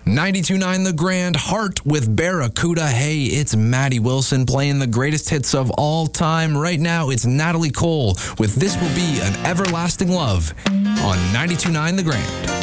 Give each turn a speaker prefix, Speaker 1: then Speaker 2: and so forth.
Speaker 1: 92.9 The Grand, Heart with Barracuda. Hey, it's Maddie Wilson playing the greatest hits of all time. Right now, it's Natalie Cole with This Will Be an Everlasting Love on 92.9 The Grand.